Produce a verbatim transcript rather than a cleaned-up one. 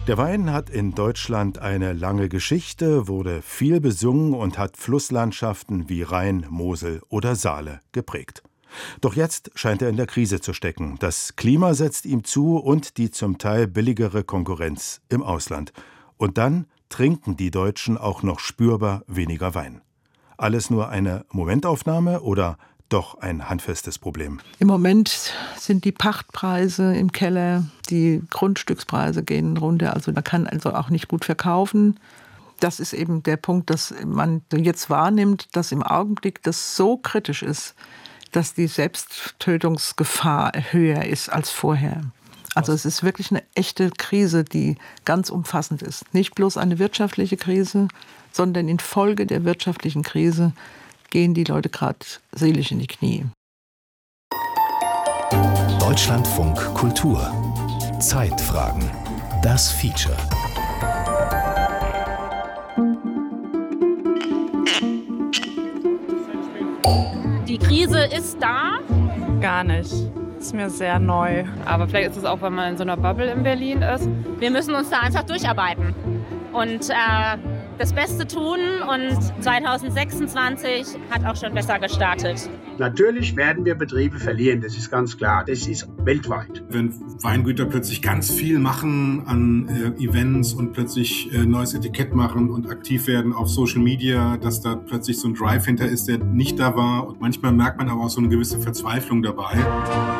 Der Wein hat in Deutschland eine lange Geschichte, wurde viel besungen und hat Flusslandschaften wie Rhein, Mosel oder Saale geprägt. Doch jetzt scheint er in der Krise zu stecken. Das Klima setzt ihm zu und die zum Teil billigere Konkurrenz im Ausland. Und dann trinken die Deutschen auch noch spürbar weniger Wein. Alles nur eine Momentaufnahme oder doch ein handfestes Problem? Im Moment sind die Pachtpreise im Keller, die Grundstückspreise gehen runter, also man kann also auch nicht gut verkaufen. Das ist eben der Punkt, dass man jetzt wahrnimmt, dass im Augenblick das so kritisch ist, dass die Selbsttötungsgefahr höher ist als vorher. Also es ist wirklich eine echte Krise, die ganz umfassend ist. Nicht bloß eine wirtschaftliche Krise, sondern infolge der wirtschaftlichen Krise gehen die Leute gerade seelisch in die Knie. Deutschlandfunk Kultur. Zeitfragen. Das Feature. Die Krise ist da? Gar nicht. Ist mir sehr neu. Aber vielleicht ist es auch, weil man in so einer Bubble in Berlin ist. Wir müssen uns da einfach durcharbeiten und äh, das Beste tun. Und zwanzig sechsundzwanzig hat auch schon besser gestartet. Natürlich werden wir Betriebe verlieren, das ist ganz klar. Das ist weltweit. Wenn Weingüter plötzlich ganz viel machen an äh, Events und plötzlich äh, neues Etikett machen und aktiv werden auf Social Media, dass da plötzlich so ein Drive hinter ist, der nicht da war. Und manchmal merkt man aber auch so eine gewisse Verzweiflung dabei.